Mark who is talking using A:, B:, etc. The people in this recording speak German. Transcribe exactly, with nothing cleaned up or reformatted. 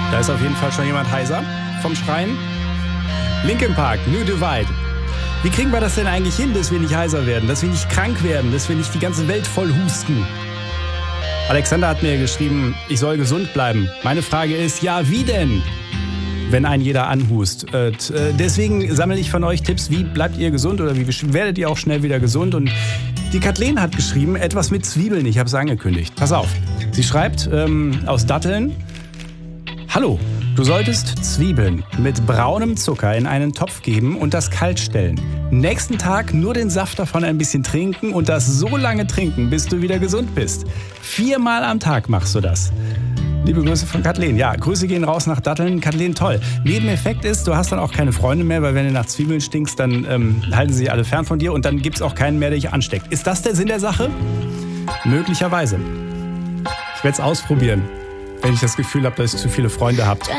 A: Da ist auf jeden Fall schon jemand heiser vom Schreien. Linkin Park, New Divide. Wie kriegen wir das denn eigentlich hin, dass wir nicht heiser werden, dass wir nicht krank werden, dass wir nicht die ganze Welt voll husten? Alexander hat mir geschrieben, ich soll gesund bleiben. Meine Frage ist, ja, wie denn? Wenn ein jeder anhust. Äh, deswegen sammle ich von euch Tipps, wie bleibt ihr gesund oder wie werdet ihr auch schnell wieder gesund? Und die Kathleen hat geschrieben, etwas mit Zwiebeln, ich habe es angekündigt. Pass auf, sie schreibt ähm, aus Datteln, hallo, du solltest Zwiebeln mit braunem Zucker in einen Topf geben und das kalt stellen. Nächsten Tag nur den Saft davon ein bisschen trinken und das so lange trinken, bis du wieder gesund bist. Viermal am Tag machst du das. Liebe Grüße von Kathleen. Ja, Grüße gehen raus nach Datteln. Kathleen, toll. Nebeneffekt ist, du hast dann auch keine Freunde mehr, weil wenn du nach Zwiebeln stinkst, dann ähm, halten sie sich alle fern von dir und dann gibt es auch keinen mehr, der dich ansteckt. Ist das der Sinn der Sache? Möglicherweise. Ich werde es ausprobieren, wenn ich das Gefühl habe, dass ich zu viele Freunde habe.